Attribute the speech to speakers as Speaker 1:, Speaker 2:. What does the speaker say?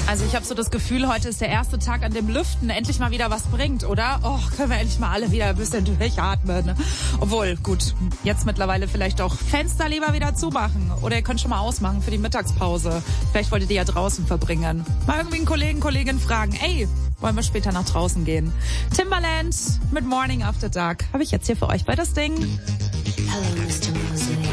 Speaker 1: Also ich habe so das Gefühl, heute ist der erste Tag, an dem Lüften endlich mal wieder was bringt, oder? Oh, können wir endlich mal alle wieder ein bisschen durchatmen. Ne? Obwohl, gut, jetzt mittlerweile vielleicht auch Fenster lieber wieder zumachen. Oder ihr könnt schon mal ausmachen für die Mittagspause. Vielleicht wolltet ihr ja draußen verbringen. Mal irgendwie einen Kollegen, Kollegin fragen, ey, wollen wir später nach draußen gehen? Timbaland mit Morning After Dark habe ich jetzt hier für euch bei das Ding.
Speaker 2: Hello, Mr. Mosley.